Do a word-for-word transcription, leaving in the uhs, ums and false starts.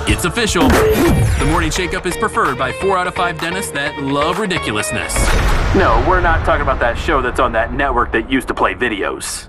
It's official. The Morning Shake-Up is preferred by four out of five dentists that love ridiculousness. No, we're not talking about that show that's on that network that used to play videos.